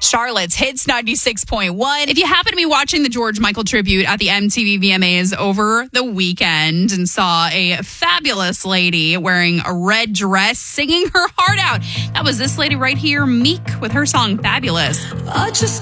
Charlotte's Hits 96.1. If you happen to be watching the George Michael tribute at the MTV VMAs over the weekend and saw a fabulous lady wearing a red dress singing her heart out, that was this lady right here, Meek, with her song Fabulous. I just